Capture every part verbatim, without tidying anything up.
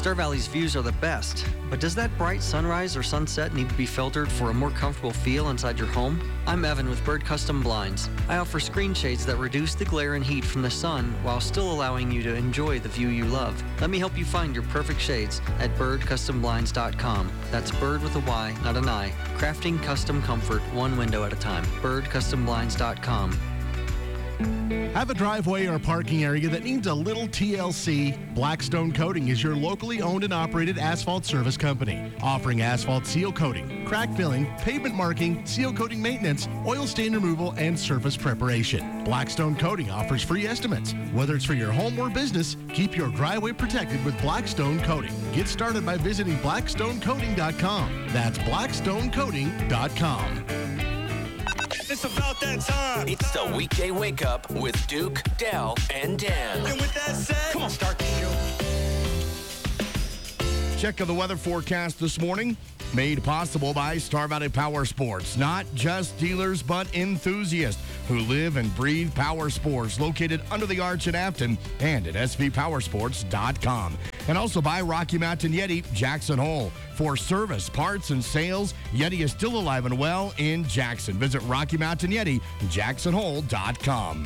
Star Valley's views are the best, but does that bright sunrise or sunset need to be filtered for a more comfortable feel inside your home? I'm Evan with Bird Custom Blinds. I offer screen shades that reduce the glare and heat from the sun while still allowing you to enjoy the view you love. Let me help you find your perfect shades at bird custom blinds dot com. That's bird with a Y, not an I. Crafting custom comfort one window at a time. bird custom blinds dot com. Have a driveway or parking area that needs a little T L C? Blackstone Coating is your locally owned and operated asphalt service company, offering asphalt seal coating, crack filling, pavement marking, seal coating maintenance, oil stain removal, and surface preparation. Blackstone Coating offers free estimates. Whether it's for your home or business, keep your driveway protected with Blackstone Coating. Get started by visiting blackstone coating dot com. That's blackstone coating dot com. It's about that time. It's the weekday wake up with Duke, Dal, and Dan. And with that said, come on, start the show. Check of the weather forecast this morning, made possible by Star Valley Power Sports. Not just dealers, but enthusiasts who live and breathe power sports. Located under the arch in Afton and at s v power sports dot com. And also by Rocky Mountain Yeti, Jackson Hole. For service, parts, and sales, Yeti is still alive and well in Jackson. Visit Rocky Mountain Yeti, jackson hole dot com.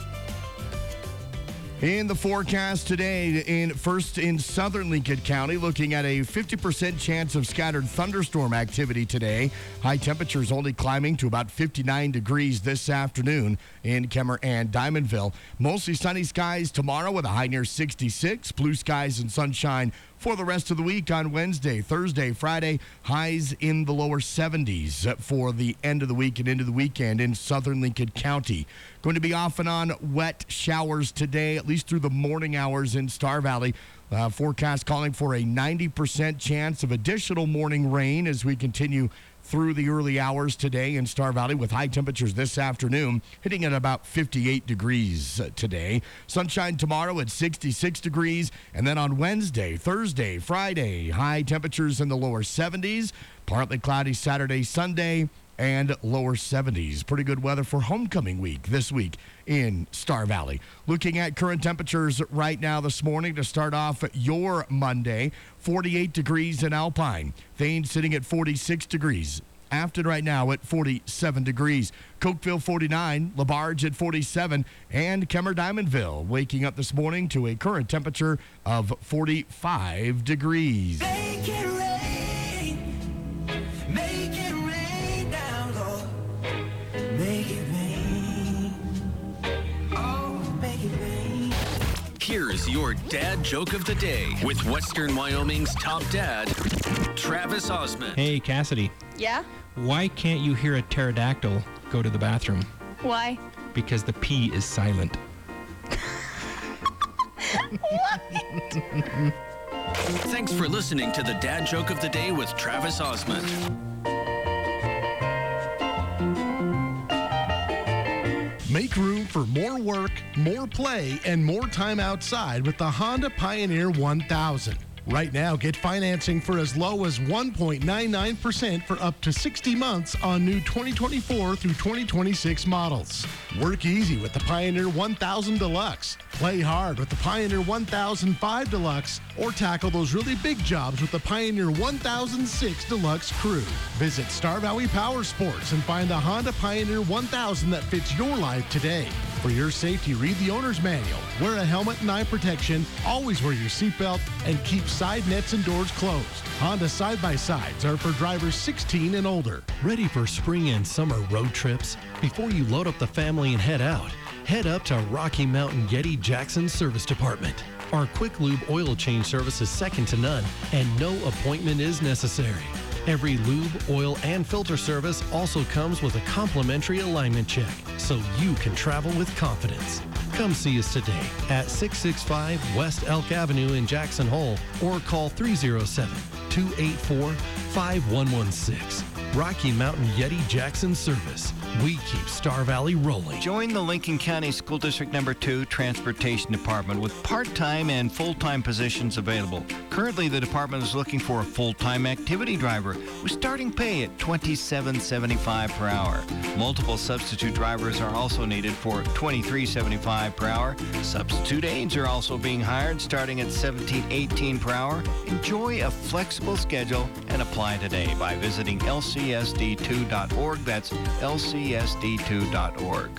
In the forecast today, in first in southern Lincoln County, looking at a fifty percent chance of scattered thunderstorm activity today. High temperatures only climbing to about fifty-nine degrees this afternoon in Kemmer and Diamondville. Mostly sunny skies tomorrow with a high near sixty-six. Blue skies and sunshine for the rest of the week on Wednesday, Thursday, Friday. Highs in the lower seventies for the end of the week and into the weekend in southern Lincoln County. Going to be off and on wet showers today, at least through the morning hours in Star Valley. Uh, forecast calling for a ninety percent chance of additional morning rain as we continue through the early hours today in Star Valley, with high temperatures this afternoon hitting at about fifty-eight degrees today. Sunshine tomorrow at sixty-six degrees, and then on Wednesday, Thursday, Friday, high temperatures in the lower seventies, partly cloudy Saturday, Sunday, and lower seventies. Pretty good weather for homecoming week this week in Star Valley. Looking at current temperatures right now this morning to start off your Monday, forty-eight degrees in Alpine. Thane sitting at forty-six degrees. Afton right now at forty-seven degrees. Cokeville forty-nine, LaBarge at forty-seven, and Kemmer Diamondville waking up this morning to a current temperature of forty-five degrees. Make it rain. Make it rain down, Lord. Make it rain. Oh, make it rain. Here's your dad joke of the day with Western Wyoming's top dad, Travis Osmond. Hey, Cassidy. Yeah? Why can't you hear a pterodactyl go to the bathroom? Why? Because the P is silent. What? Thanks for listening to the dad joke of the day with Travis Osmond. Make room for more work, more play, and more time outside with the Honda Pioneer one thousand. Right now, get financing for as low as one point nine nine percent for up to sixty months on new twenty twenty-four through twenty twenty-six models. Work easy with the Pioneer one thousand Deluxe. Play hard with the Pioneer one thousand five Deluxe, or tackle those really big jobs with the Pioneer one thousand six Deluxe Crew. Visit Star Valley Power Sports and find the Honda Pioneer one thousand that fits your life today. For your safety, read the owner's manual. Wear a helmet and eye protection, always wear your seatbelt, and keep side nets and doors closed. Honda side-by-sides are for drivers sixteen and older. Ready for spring and summer road trips? Before you load up the family and head out, head up to Rocky Mountain Yeti Jackson Service Department. Our quick lube oil change service is second to none, and no appointment is necessary. Every lube, oil, and filter service also comes with a complimentary alignment check, so you can travel with confidence. Come see us today at six sixty-five West Elk Avenue in Jackson Hole, or call three oh seven, two eight four, five one one six. Rocky Mountain Yeti Jackson Service. We keep Star Valley rolling. Join the Lincoln County School District Number two Transportation Department with part-time and full-time positions available. Current Currently, the department is looking for a full-time activity driver with starting pay at twenty-seven dollars and seventy-five cents per hour. Multiple substitute drivers are also needed for twenty-three dollars and seventy-five cents per hour. Substitute aides are also being hired starting at seventeen dollars and eighteen cents per hour. Enjoy a flexible schedule and apply today by visiting L C S D two dot org. That's L C S D two dot org.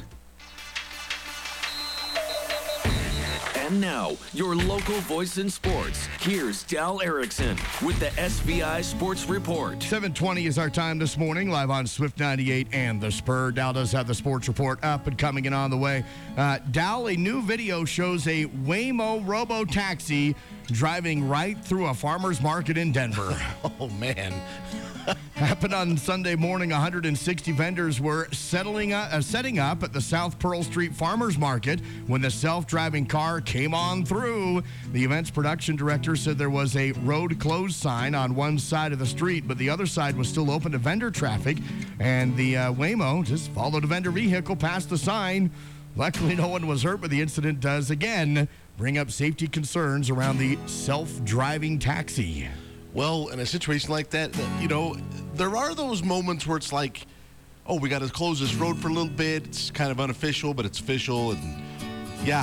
And now, your local voice in sports. Here's Dal Erickson with the S V I Sports Report. seven twenty is our time this morning, live on Swift ninety-eight and The Spur. Dal does have the sports report up and coming and on the way. Uh, Dal, a new video shows a Waymo robo-taxi driving right through a farmer's market in Denver. Oh, man. Happened on Sunday morning. one hundred sixty vendors were settling up, uh, setting up at the South Pearl Street Farmers Market when the self-driving car came on through. The event's production director said there was a road closed sign on one side of the street, but the other side was still open to vendor traffic, and the uh, Waymo just followed a vendor vehicle past the sign. Luckily, no one was hurt, but the incident does, again, bring up safety concerns around the self-driving taxi. Well, in a situation like that, you know, there are those moments where it's like, oh, we got to close this road for a little bit. It's kind of unofficial, but it's official. And yeah.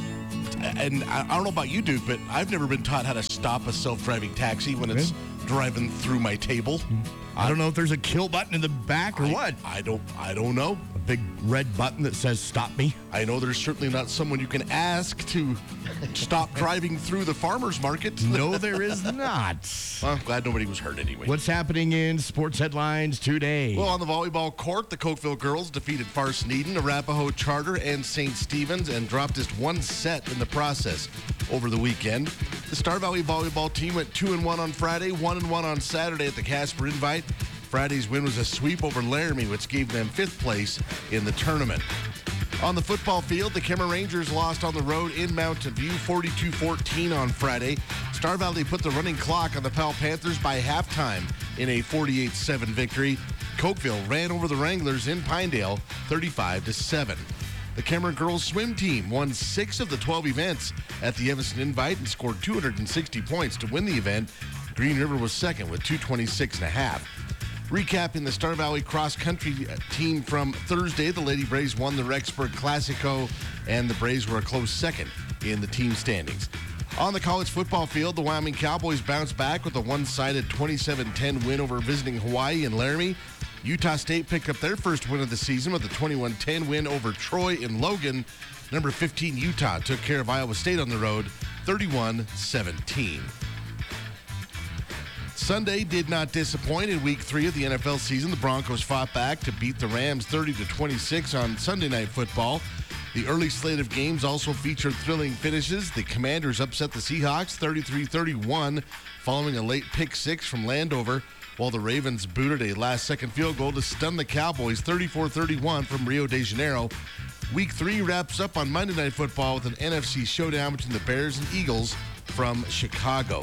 And I don't know about you, Duke, but I've never been taught how to stop a self-driving taxi when it's driving through my table. I don't know if there's a kill button in the back or I, what. I don't I don't know. A big red button that says stop me. I know there's certainly not someone you can ask to stop driving through the farmer's market. No, there is not. Well, I'm glad nobody was hurt anyway. What's happening in sports headlines today? Well, on the volleyball court, the Cokeville girls defeated Farson Eden, Arapahoe Charter, and Saint Stephen's and dropped just one set in the process over the weekend. The Star Valley volleyball team went two and one on Friday, one and one on Saturday at the Casper Invite. Friday's win was a sweep over Laramie, which gave them fifth place in the tournament. On the football field, the Kemmer Rangers lost on the road in Mountain View forty-two fourteen on Friday. Star Valley put the running clock on the Powell Panthers by halftime in a forty-eight seven victory. Cokeville ran over the Wranglers in Pinedale thirty-five to seven. The Kemmer girls swim team won six of the twelve events at the Evanston Invite and scored two hundred sixty points to win the event. Green River was second with two twenty-six and a half. Recapping the Star Valley cross-country team from Thursday, the Lady Braves won the Rexburg Classico, and the Braves were a close second in the team standings. On the college football field, the Wyoming Cowboys bounced back with a one-sided twenty-seven ten win over visiting Hawaii and Laramie. Utah State picked up their first win of the season with a twenty-one ten win over Troy in Logan. Number fifteen Utah took care of Iowa State on the road, thirty-one seventeen. Sunday did not disappoint. In week three of the N F L season, the Broncos fought back to beat the Rams thirty to twenty-six on Sunday Night Football. The early slate of games also featured thrilling finishes. The Commanders upset the Seahawks thirty-three thirty-one following a late pick six from Landover, while the Ravens booted a last-second field goal to stun the Cowboys thirty-four thirty-one from Rio de Janeiro. Week three wraps up on Monday Night Football with an N F C showdown between the Bears and Eagles from Chicago.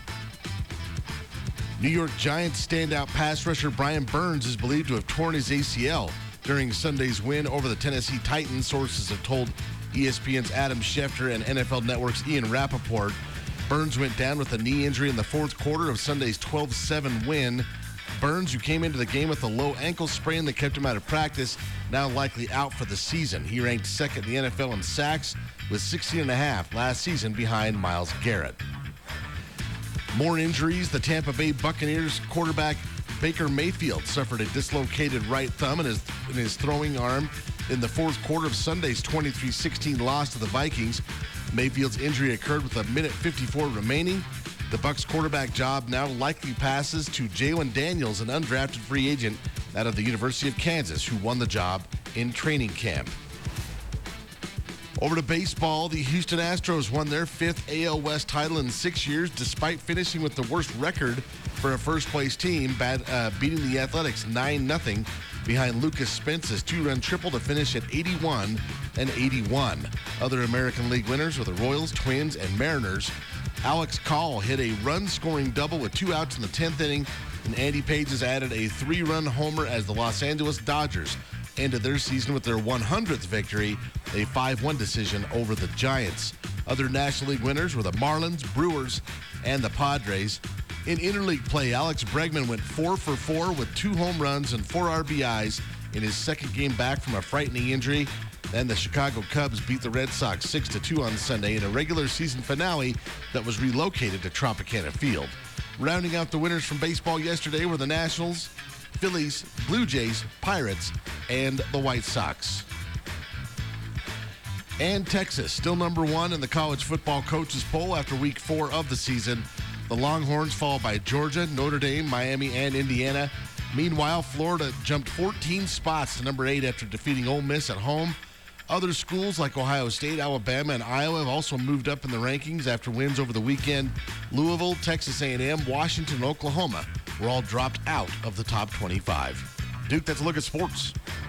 New York Giants standout pass rusher Brian Burns is believed to have torn his A C L during Sunday's win over the Tennessee Titans, sources have told E S P N's Adam Schefter and N F L Network's Ian Rappaport. Burns went down with a knee injury in the fourth quarter of Sunday's twelve seven win. Burns, who came into the game with a low ankle sprain that kept him out of practice, now likely out for the season. He ranked second in the N F L in sacks with sixteen and a half last season behind Myles Garrett. More injuries. The Tampa Bay Buccaneers quarterback Baker Mayfield suffered a dislocated right thumb in his, in his throwing arm in the fourth quarter of Sunday's twenty-three sixteen loss to the Vikings. Mayfield's injury occurred with a minute fifty-four remaining. The Bucs quarterback job now likely passes to Jalen Daniels, an undrafted free agent out of the University of Kansas, who won the job in training camp. Over to baseball, the Houston Astros won their fifth A L West title in six years, despite finishing with the worst record for a first-place team, bad, uh, beating the Athletics nine nothing behind Lucas Spence's two-run triple to finish at eighty-one and eighty-one. Other American League winners were the Royals, Twins, and Mariners. Alex Call hit a run-scoring double with two outs in the tenth inning, and Andy Page has added a three-run homer as the Los Angeles Dodgers ended their season with their one hundredth victory, a five one decision over the Giants. Other National League winners were the Marlins, Brewers, and the Padres. In interleague play, Alex Bregman went four for four with two home runs and four R B Is in his second game back from a frightening injury. Then the Chicago Cubs beat the Red Sox six to two on Sunday in a regular season finale that was relocated to Tropicana Field. Rounding out the winners from baseball yesterday were the Nationals, Phillies, Blue Jays, Pirates, and the White Sox. And Texas, still number one in the college football coaches poll after week four of the season. The Longhorns fall by Georgia, Notre Dame, Miami, and Indiana. Meanwhile, Florida jumped fourteen spots to number eight after defeating Ole Miss at home. Other schools like Ohio State, Alabama, and Iowa have also moved up in the rankings after wins over the weekend. Louisville, Texas A and M, Washington, and Oklahoma were all dropped out of the top twenty-five. Duke, that's a look at sports.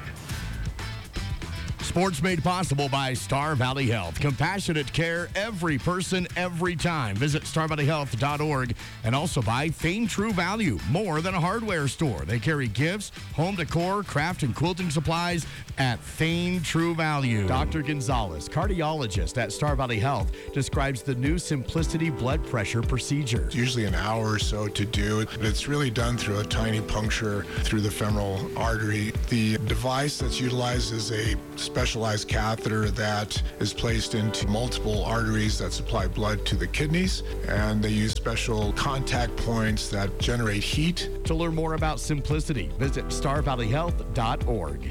Sports made possible by Star Valley Health. Compassionate care, every person, every time. Visit star valley health dot org. And also by Thane True Value, more than a hardware store. They carry gifts, home decor, craft, and quilting supplies at Thane True Value. Doctor Gonzalez, cardiologist at Star Valley Health, describes the new Simplicity blood pressure procedure. It's usually an hour or so to do it, but it's really done through a tiny puncture through the femoral artery. The device that's utilized is a specialized catheter that is placed into multiple arteries that supply blood to the kidneys, and they use special contact points that generate heat. To learn more about Simplicity, visit star valley health dot org.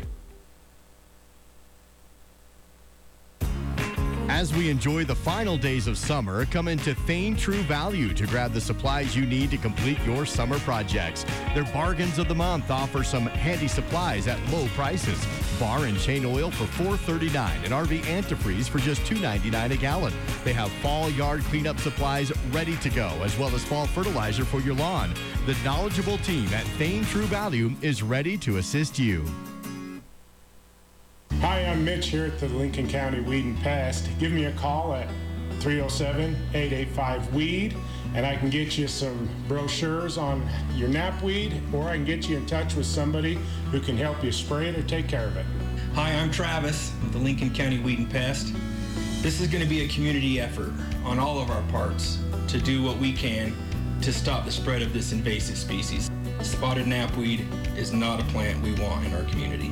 As we enjoy the final days of summer, come into Thane True Value to grab the supplies you need to complete your summer projects. Their bargains of the month offer some handy supplies at low prices. Bar and chain oil for four thirty-nine and R V antifreeze for just two ninety-nine a gallon. They have fall yard cleanup supplies ready to go, as well as fall fertilizer for your lawn. The knowledgeable team at Thane True Value is ready to assist you. Hi, I'm Mitch here at the Lincoln County Weed and Pest. Give me a call at three oh seven, eight eight five, weed, and I can get you some brochures on your knapweed, or I can get you in touch with somebody who can help you spray it or take care of it. Hi, I'm Travis with the Lincoln County Weed and Pest. This is going to be a community effort on all of our parts to do what we can to stop the spread of this invasive species. Spotted knapweed is not a plant we want in our community.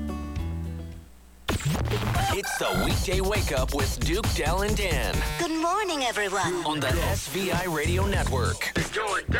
It's the weekday wake up with Duke, Dell, and Dan Good morning, everyone. on the S V I Radio Network.